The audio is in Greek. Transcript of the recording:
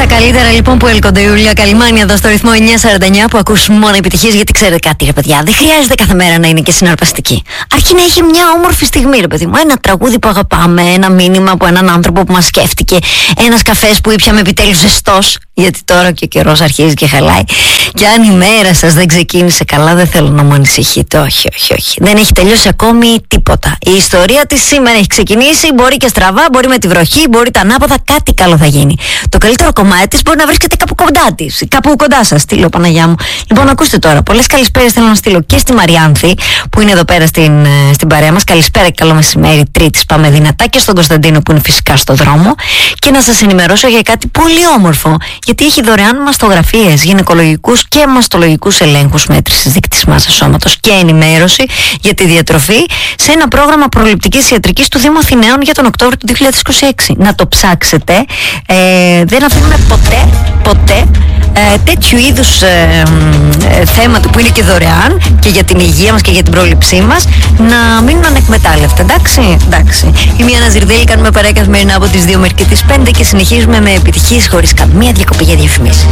Στα καλύτερα λοιπόν που έλκονται, η Ιούλια Καλυμάνη εδώ στο ρυθμό 949 που ακούς μόνο επιτυχίες, γιατί ξέρετε κάτι ρε παιδιά, δεν χρειάζεται κάθε μέρα να είναι και συναρπαστική. Αρκεί να έχει μια όμορφη στιγμή ρε παιδί μου, ένα τραγούδι που αγαπάμε, ένα μήνυμα από έναν άνθρωπο που μας σκέφτηκε, ένας καφές που ήπιαμε επιτέλους ζεστός, γιατί τώρα και ο καιρός αρχίζει και χαλάει. Και αν η μέρα σας δεν ξεκίνησε καλά, δεν θέλω να μου ανησυχείτε, όχι. Δεν έχει τελειώσει ακόμη τίποτα. Η ιστορία της σήμερα έχει ξεκινήσει, μπορεί και στραβά, μπορεί με τη βροχή, μπορεί τα ανάποδα, κάτι καλό θα γίνει. Το καλύτερο κομμάτι της μπορεί να βρίσκεται κάπου κοντά της, κάπου κοντά σας. Στείλω, Παναγιά μου. Λοιπόν, ακούστε τώρα. Πολλές καλησπέρες θέλω να στείλω και στη Μαριάνθη, που είναι εδώ πέρα στην παρέα μας. Καλησπέρα και καλό μεσημέρι. Τρίτης, πάμε δυνατά. Και στον Κωνσταντίνο, που είναι φυσικά στο δρόμο. Και να σας ενημερώσω για κάτι πολύ όμορφο. Γιατί έχει δωρεάν μαστογραφίες, γυναικολογικούς και μαστολογικούς ελέγχους μέτρησης δείκτης μάσας σώματος και ενημέρωση για τη διατροφή σε ένα πρόγραμμα προληπτικής ιατρικής του Δήμου Αθηναίων για τον Οκτώβριο του 2026. Να το ψάξετε. Δεν αφήνουμε ποτέ τέτοιου είδους θέματα που είναι και δωρεάν και για την υγεία μας και για την πρόληψή μας να μείνουν ανεκμετάλλευτα. Εντάξει. Είμαι η Άννα Ζηρδέλη, κάνουμε παρέα καθημερινά από τις 2 μέχρι τις 5 και συνεχίζουμε με επιτυχίες χωρίς καμία διακοπή για διαφημίσεις.